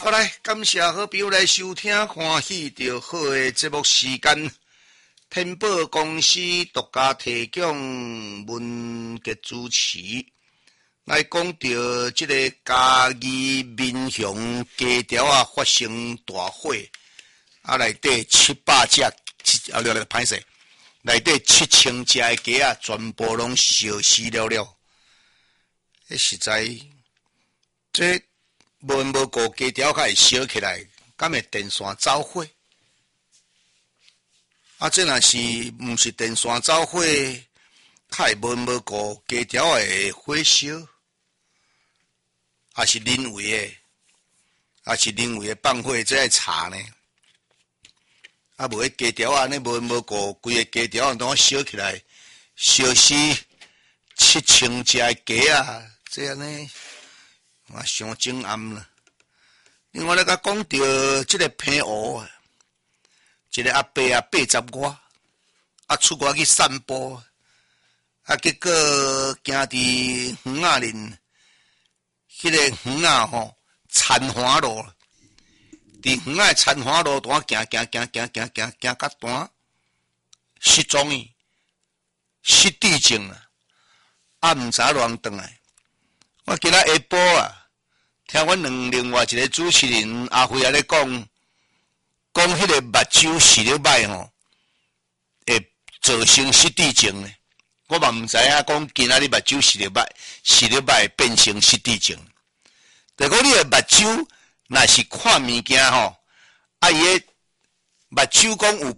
好来，感谢好朋友来收听，欢喜着好的节目时间。天宝公司独家提供文杰主持，来讲到这个嘉义民雄家条啊发生大火，啊内底700只歹势，内底7000只的鸡啊全部拢烧死了。迄实在这。无顾家条较会烧起来，敢会电线走火？啊，这若是毋是电线走火，较会无顾家条会火烧，还是人为的放火这查呢？啊，无迄家条安尼无顾规个家条拢烧起来，烧死7000只的鸡啊！这安尼。啊，伤惊暗啦！另外咧，甲讲到即个平湖，一个阿伯啊，80外，啊出外去散步，啊结果行伫园仔林，迄个园仔吼，残花路，伫园仔残花路段行到段，失踪去，失地境啊！啊，毋知乱转来。我今仔下晡啊。听阮另外一个主持人阿辉啊咧讲迄个目睭视力歹吼，会造成失智症咧。我嘛毋知影讲今仔日目睭视力歹变成失智症。就讲你的目睭若是看物件吼，啊伊个目睭讲有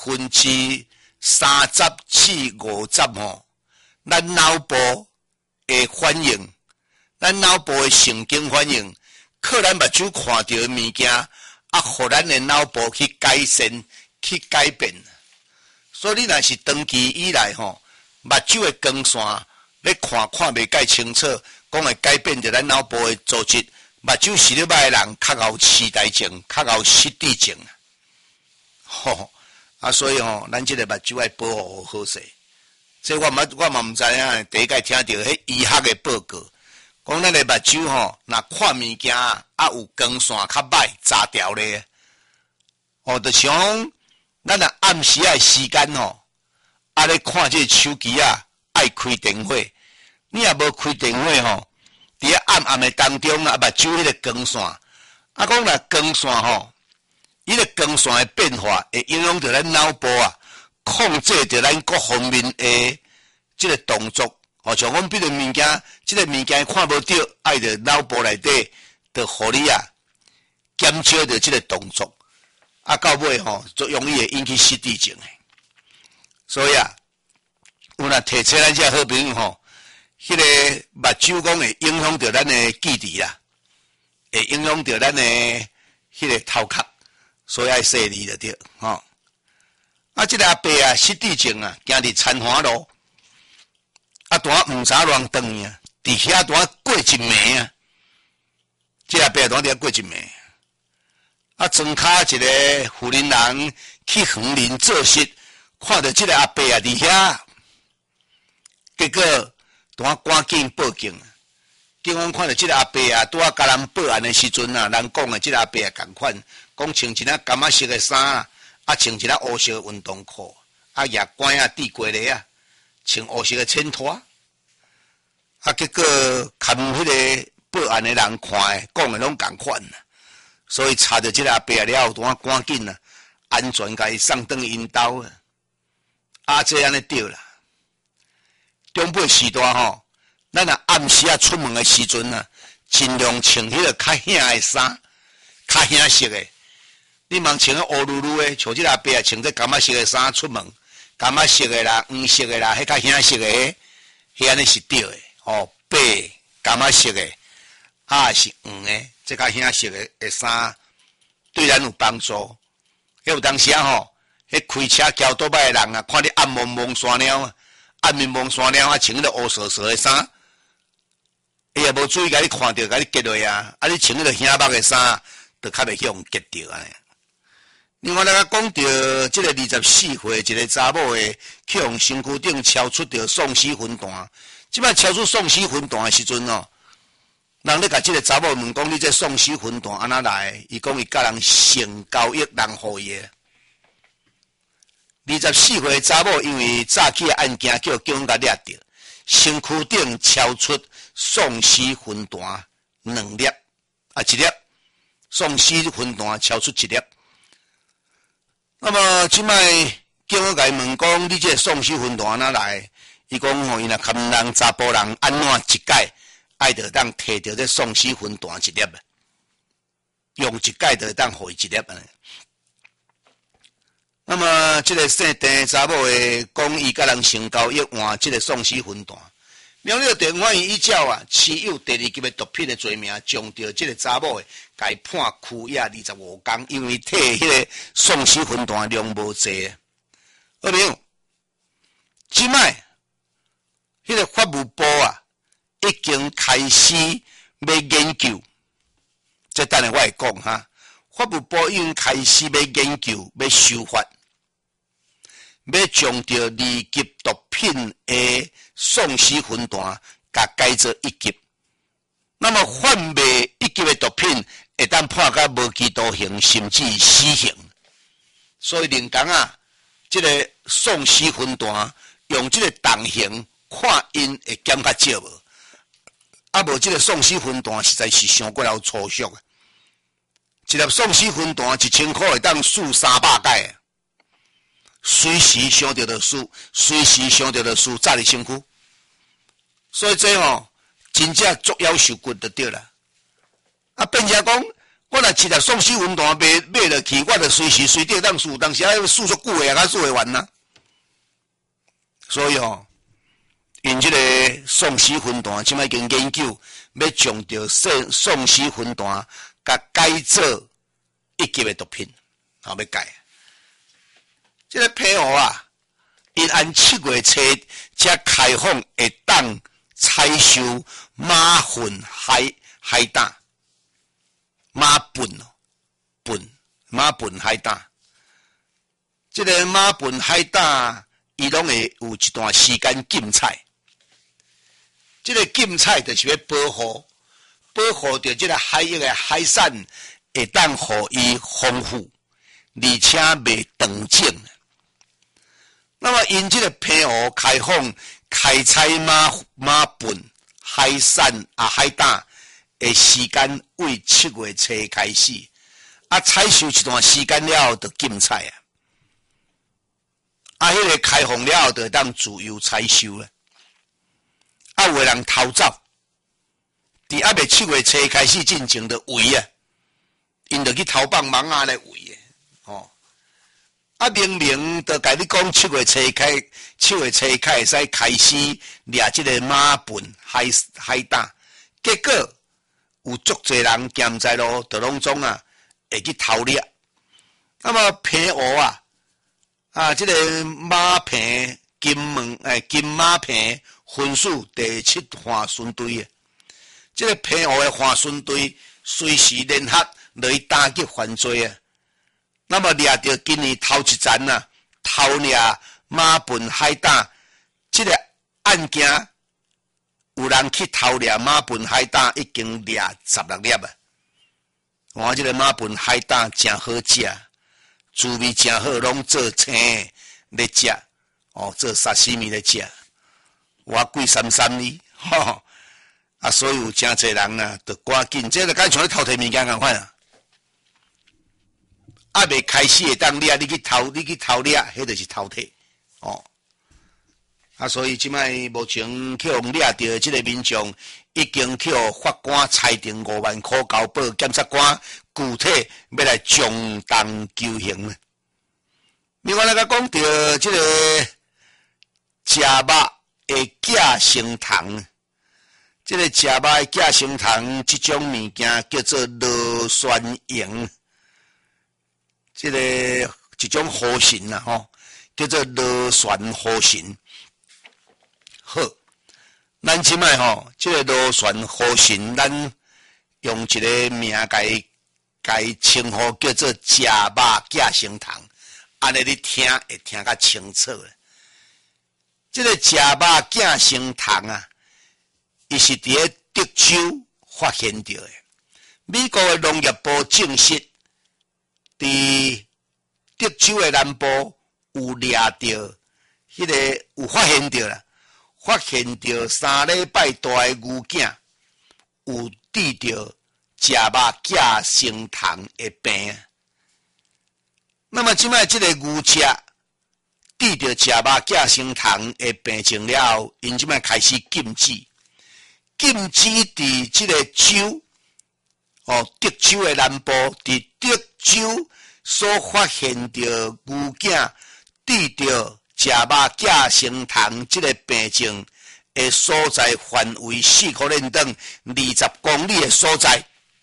30%至50%吼，咱脑部会反应。咱脑部的神经反应，靠咱目睭看到的物件，啊，互咱的脑部去改善、去改变。所以你若是长期以来吼，目睭的光线咧看袂介清楚，讲会改变着咱脑部的组织。目睭视力歹的人，较有痴呆症，较有失智症。吼，啊，所以吼，咱即个目睭爱保护好势。这我嘛毋知影，第一届听到迄医学的报告。讲咱的目睭吼，若看物件啊有光线较歹炸掉咧，哦，就像咱若暗时的时间吼，啊咧看这个手机啊，爱开电火，你若无开电火吼，伫咧暗的当中啊，目睭迄个光线，啊讲若光线吼，伊个光线的变化会影响着咱脑部啊，控制着咱各方面的这个动作。哦，像讲比如物件，即个物件看无到，爱着脑部内底，着互你啊减少着即个动作，啊到尾吼，就容易会引起失智症诶。所以啊，有若提醒咱遮好朋友吼，迄个目睭讲会影响着咱诶记忆啦，会影响着咱诶迄个头壳，所以爱细腻着对吼。啊，即个阿伯啊，失智症啊，行伫残花路。啊，单毋知乱转啊，伫遐单过一暝啊，即个白单伫遐过一暝。啊，庄骹一个妇人人去园林做事，看到即个阿伯啊伫遐，结果单赶紧报警。警方看到即个阿伯啊，拄啊甲人报案的时阵啊，人讲的即个阿伯啊共款，讲穿一件柑仔色的衫啊，穿一件乌色的运动裤，啊，牙管啊递过来啊。穿乌色的衬拖，啊，结果看迄个报案的人看的，讲的拢共款啦，所以查到即个阿伯了后，赶紧啦，安全甲伊送转因兜啊，啊，这安尼对啦。中尾时段吼，咱若暗时啊出门的时阵啊，尽量穿迄个较轻的衫，较轻色的。你莫穿个乌噜噜的，像即个阿伯啊，穿这柑仔色的衫出门。柑仔色的啦，黄色的啦，迄较轻色的，迄安尼是对的。哦，白柑仔色的，啊是黄的，这较轻色的衫，对咱有帮助。迄有当时啊吼，迄开车交倒摆的人啊，看你暗蒙蒙山了啊，暗面蒙山了啊，穿迄个乌色色的衫，伊也无注意甲你看着，甲你夹落啊，啊你穿迄个轻薄的衫，就较袂去互夹着安尼。另外，咱讲到这个24岁一个查某的，去用身躯顶敲出着丧尸魂弹。即摆敲出丧尸魂弹的时阵哦， 人咧甲即个查某问讲，你这丧尸魂断安怎来？伊讲伊甲人性交易人互伊的。24岁查某因为早起案件叫警方甲抓着，身躯顶超出丧尸魂断2粒，1粒，丧尸魂断超出1粒。那么即摆警方甲伊问讲，你这丧尸魂断安怎来？伊讲吼，伊若牵人查甫人安怎一解？爱着当摕到这丧尸魂断1粒啊，用一解就当互伊1粒啊。那么这个姓陈查某的讲，伊甲人性交易换这个丧尸魂断。苗栗地法院依照持有第2级的毒品的罪名，将着这个查某的该判拘役25天，因为摕迄个丧尸魂断量无济。好朋友，即摆迄个法务部已经开始要研究，这等下我会讲哈。法务部已经开始要研究，要修法，要将着2级毒品的丧尸魂断，甲改做1级。那么贩卖1级的毒品，会当判甲无期徒刑，甚至死刑。所以人讲这个丧尸魂断用这个重刑，看因会减较少无？无这个丧尸魂断实在是伤过了粗俗啊！一粒丧尸魂断1000块会当输300解，随时想到就输，随时想到就输，早日身躯。所以这真正作妖受骨就对了。变成讲，我若一粒丧尸魂断买落去，我就随时随地当输，当时要输足久的才输会完呐。所以因这个丧尸魂断，即摆已经研究要将着丧尸魂断，甲改做1级的毒品，要改。这个配合因按7月初才开放，会当采收马粪海胆，马粪海胆。这个马粪海胆，伊拢会有一段时间禁采。这个禁采就是要保护着这个海域的海产，会当互伊丰富，而且袂断种。那么因这个批河开放开采马粪海产海胆的时间为7月初开始，采收一段时间了后就禁采迄个开放了后就当自由采收了。有的人偷走，伫未7月初开始进前就围因就去偷放网来围明明就甲你讲7月初开始开始掠这个马粪海胆，结果有足侪人咸在路，就拢总会去偷掠。那么平湖这个马平金马平分属第7华巡队这个平湖的华巡队随时联合来打击犯罪那么掠到今年头一站偷掠马粪海胆，这个案件有人去偷掠马粪海胆，已经掠16粒我这个马粪海胆真好食，滋味真好，拢做青来食做沙西米来食，我贵33哩所以有真侪人就赶紧，这就敢像咧偷摕物件共款未开始会当掠，你去偷掠，迄就是偷摕所以即摆目前去掠到即个民众，已经去法官裁定5万块交保，检察官具体要来从重求刑另外来讲到即个食肉的假升糖，即个食肉的假升糖，即种物件叫做螺旋蝇。这个一种活性叫做螺旋活性。好，咱即摆这个螺旋活性，咱用一个名甲伊称呼叫做食肉假升糖，安尼你听会听较清楚咧。这个食肉假升糖伊是伫咧德州发现到的。美国的农业部证实，伫德州的南部有抓到迄个有发现到啦，发现到3礼拜大的牛囝有治着食肉假升糖的病。那么即摆即个牛只治着食肉假升糖的病症了后，因即摆开始禁止伫即个州德州的南部，伫德州所发现着牛囝治着食肉假升糖即个病症的所在范围4公里长20公里的所在，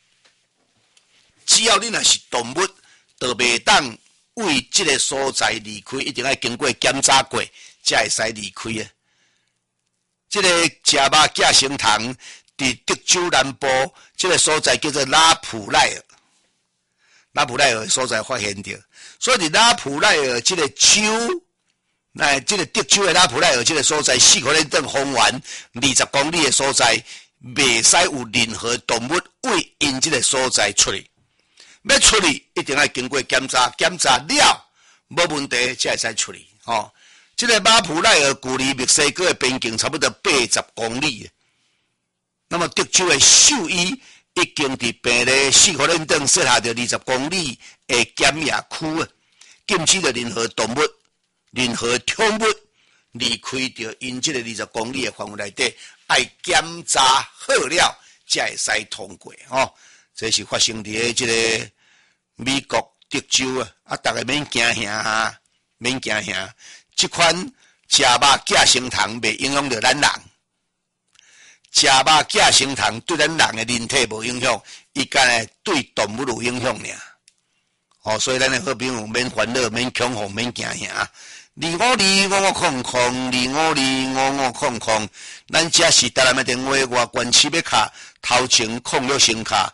只要你若是动物，就袂当为即个所在离开，一定要经过检查过才会使离开啊！即个食肉假升糖伫德州南部即个所在叫做拉普赖尔的所在发现着，所以伫拉普赖尔即个州，即个德州的拉普赖尔即个所在4公里长方圆20公里的所在，袂使有任何动物为因即个所在出去。要出去一定要经过检查了无问题才会使出去。这个马普赖尔距离墨西哥的边境差不多80公里。那么德州的兽医已经伫病例4公里长设下着20公里的检疫区，禁止着任何动物、任何宠物离开着因这个20公里的范围内底，爱检查好了才会使通过。这是发生伫这个美国德州大家免惊吓免惊吓。这款食肉假升糖袂影响到咱人，食肉假升糖对咱人的人体无影响，伊干会对动物有影响尔。所以咱的好朋友免烦恼、免恐慌、免惊吓。252500，25255500，咱这是台南的电话，外关市要卡头前控约声卡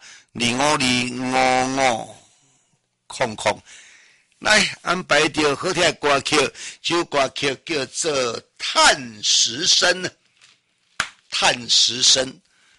25255500。来安排着好听的歌曲，这首歌曲叫做《探时生》。探时生，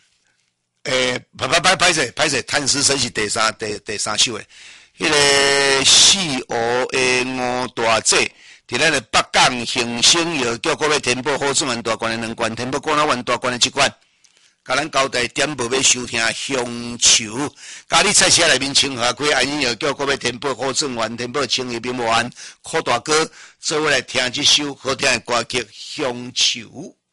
歹势，探时生是第三首的。迄个4湖的5大姐，伫咱的北港恒星药叫各位天宝好转万大关的2关，天宝过万大关的1关。甲咱交代点播要收听乡愁，甲你菜车内面清下开，安尼又叫各位天宝好转完，天宝清一并完，柯大哥做伙来听这首好听的歌曲《乡愁》。